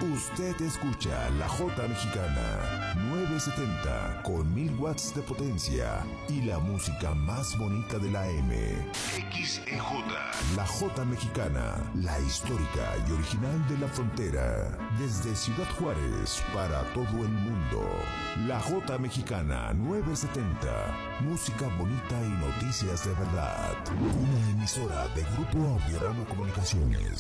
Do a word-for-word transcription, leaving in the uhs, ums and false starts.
Usted escucha la Jota Mexicana novecientos setenta con mil watts de potencia y la música más bonita de la M. X E J. La Jota Mexicana, la histórica y original de la frontera. Desde Ciudad Juárez para todo el mundo. La Jota Mexicana novecientos setenta. Música bonita y noticias de verdad. Una emisora de Grupo Audiorama Comunicaciones.